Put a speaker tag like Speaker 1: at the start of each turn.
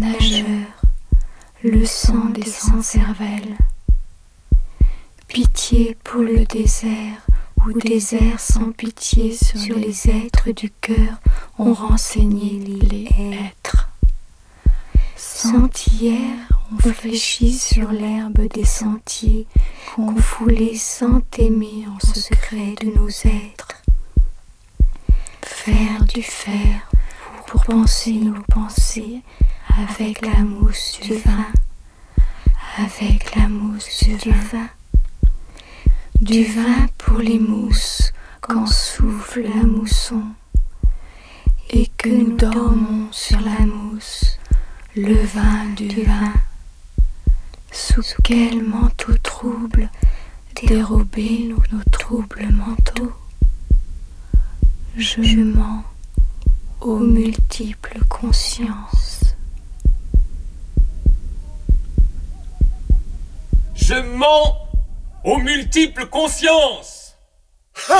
Speaker 1: nageur, le sang des sans-cervelle. Pitié pour le désert, où désert sans pitié sur les êtres du cœur ont renseigné les êtres. Sentières ont fléchi sur l'herbe des sentiers qu'on foulait sans aimer en secret de nos êtres. Faire du fer pour penser nos pensées avec la mousse du vin, avec la mousse du vin. Du vin pour les mousses quand souffle la mousson, et que nous dormons sur la mousse, le vin du vin. Sous quel manteau trouble dérober nos troubles mentaux? Je mens aux multiples consciences.
Speaker 2: Je mens aux multiples consciences.